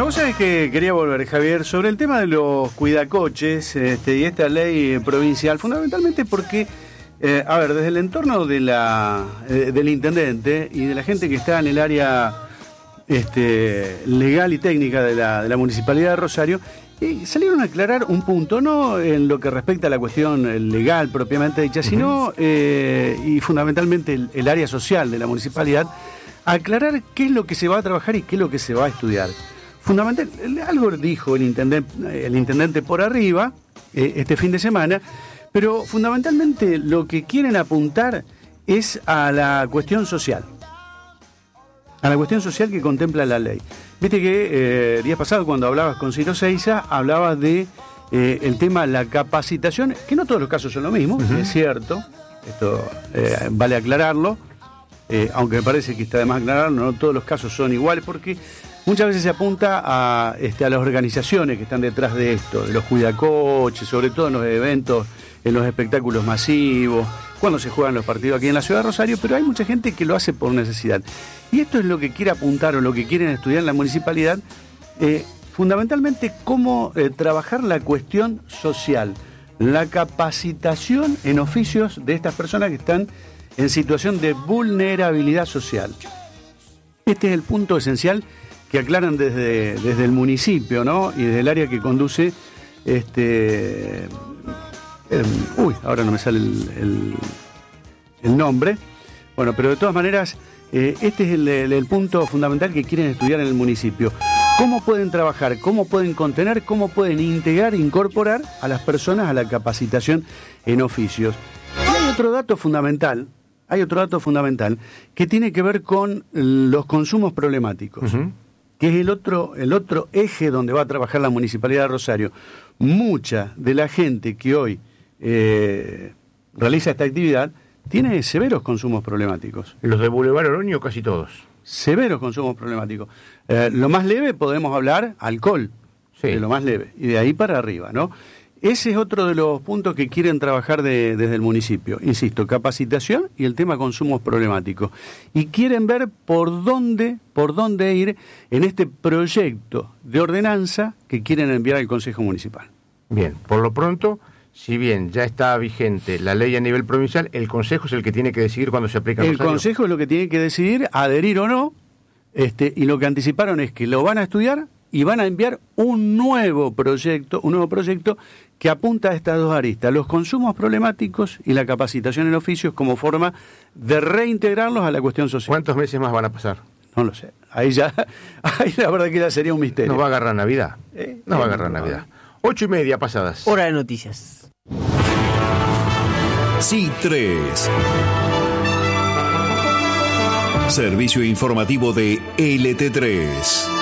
Bueno, vos sabés que quería volver, Javier, sobre el tema de los cuidacoches y esta ley provincial, fundamentalmente porque, desde el entorno de del intendente y de la gente que está en el área legal y técnica de la Municipalidad de Rosario, salieron a aclarar un punto, no en lo que respecta a la cuestión legal propiamente dicha, sino, y fundamentalmente el área social de la municipalidad, aclarar qué es lo que se va a trabajar y qué es lo que se va a estudiar. Fundamentalmente, algo dijo el intendente por arriba este fin de semana, pero fundamentalmente lo que quieren apuntar es a la cuestión social. A la cuestión social que contempla la ley. Viste que días pasados cuando hablabas con Ciro Seiza, hablabas de el tema de la capacitación, que no todos los casos son lo mismo, es cierto, esto vale aclararlo, aunque me parece que está de más aclararlo, no todos los casos son iguales, porque muchas veces se apunta a las organizaciones que están detrás de esto, de los cuidacoches, sobre todo en los eventos, en los espectáculos masivos, cuando se juegan los partidos aquí en la ciudad de Rosario, pero hay mucha gente que lo hace por necesidad. Y esto es lo que quiere apuntar o lo que quieren estudiar en la municipalidad, fundamentalmente cómo trabajar la cuestión social, la capacitación en oficios de estas personas que están en situación de vulnerabilidad social. Este es el punto esencial que aclaran desde el municipio, ¿no? Y desde el área que conduce ahora no me sale el nombre. Bueno, pero de todas maneras, este es el punto fundamental que quieren estudiar en el municipio. ¿Cómo pueden trabajar? ¿Cómo pueden contener? ¿Cómo pueden integrar, incorporar a las personas a la capacitación en oficios? Y hay otro dato fundamental que tiene que ver con los consumos problemáticos, que es el otro eje donde va a trabajar la Municipalidad de Rosario. Mucha de la gente que hoy realiza esta actividad tiene severos consumos problemáticos. Los de Boulevard Oroño casi todos. Severos consumos problemáticos. Lo más leve podemos hablar alcohol, sí, de lo más leve, y de ahí para arriba, ¿no? Ese es otro de los puntos que quieren trabajar desde el municipio. Insisto, capacitación y el tema consumos problemáticos. Y quieren ver por dónde ir en este proyecto de ordenanza que quieren enviar al Consejo Municipal. Bien, por lo pronto, si bien ya está vigente la ley a nivel provincial, el Consejo es el que tiene que decidir cuándo se aplica el Consejo es lo que tiene que decidir, adherir o no, y lo que anticiparon es que lo van a estudiar y van a enviar un nuevo proyecto que apunta a estas dos aristas, los consumos problemáticos y la capacitación en oficios como forma de reintegrarlos a la cuestión social. ¿Cuántos meses más van a pasar? No lo sé. Ahí la verdad que ya sería un misterio. Nos va a agarrar Navidad. Nos va a agarrar Navidad. 8:30 pasadas. Hora de noticias. C3. Servicio informativo de LT3.